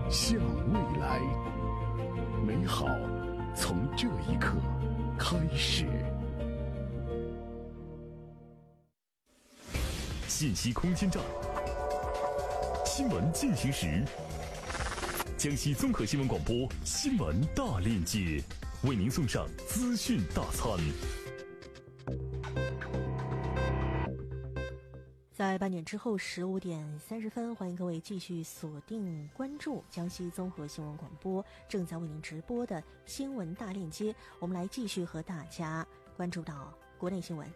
向未来，美好从这一刻开始。信息空间站，新闻进行时，江西综合新闻广播新闻大链接为您送上资讯大餐。 在8点之后15点30分，欢迎各位继续锁定关注江西综合新闻广播正在为您直播的新闻大链接。我们来继续和大家关注到国内新闻。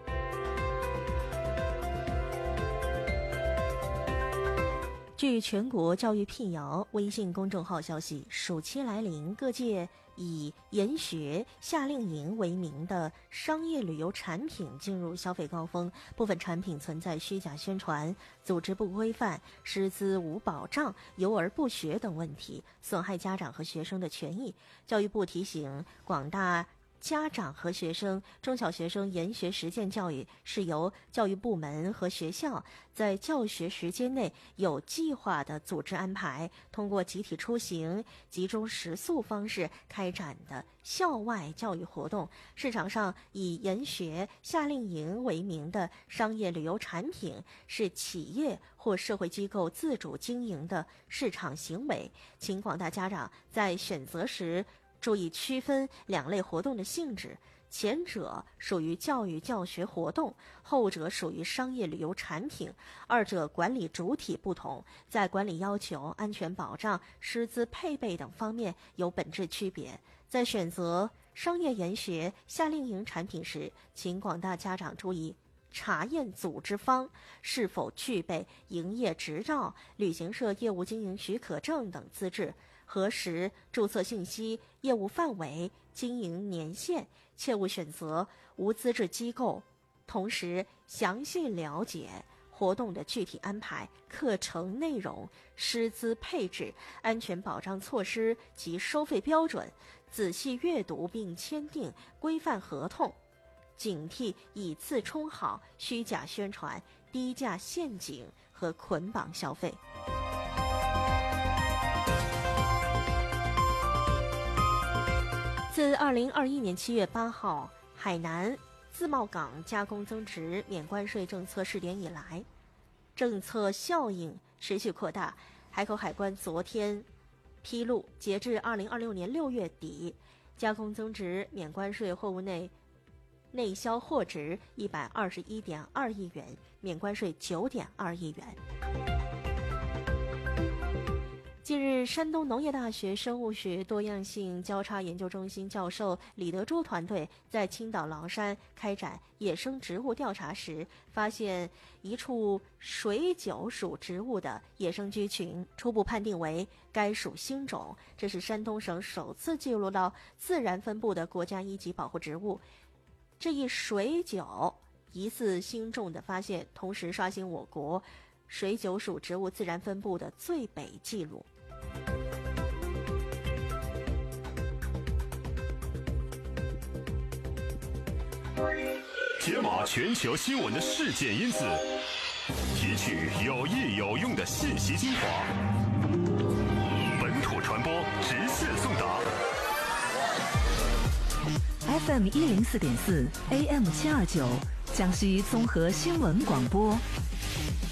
据全国教育辟谣微信公众号消息，暑期来临，各界以研学、夏令营为名的商业旅游产品进入消费高峰，部分产品存在虚假宣传、组织不规范、师资无保障、游而不学等问题，损害家长和学生的权益。教育部提醒广大家长和学生，中小学生研学实践教育是由教育部门和学校在教学时间内有计划的组织安排，通过集体出行、集中食宿方式开展的校外教育活动。市场上以研学、夏令营为名的商业旅游产品是企业或社会机构自主经营的市场行为，请广大家长在选择时注意区分两类活动的性质，前者属于教育教学活动，后者属于商业旅游产品，二者管理主体不同，在管理要求、安全保障、师资配备等方面有本质区别。在选择商业研学、夏令营产品时，请广大家长注意查验组织方是否具备营业执照、旅行社业务经营许可证等资质，核实注册信息、业务范围、经营年限，切勿选择无资质机构。同时，详细了解活动的具体安排、课程内容、师资配置、安全保障措施及收费标准，仔细阅读并签订规范合同。警惕以次充好、虚假宣传、低价陷阱和捆绑消费。自2021年7月8号海南自贸港加工增值免关税政策试点以来，政策效应持续扩大。海口海关昨天披露，截至2026年6月底，加工增值免关税货物内销货值121.2亿元，免关税9.2亿元。近日，山东农业大学生物学多样性交叉研究中心教授李德珠团队在青岛崂山开展野生植物调查时，发现一处水韭属植物的野生居群，初步判定为该属新种，这是山东省首次记录到自然分布的国家一级保护植物。这一水韭疑似新种的发现，同时刷新我国水韭属植物自然分布的最北纪录。 解码全球新闻的事件因子，提取有益有用的信息精华，本土传播直线送达。 FM 104.4 AM 729，江西综合新闻广播，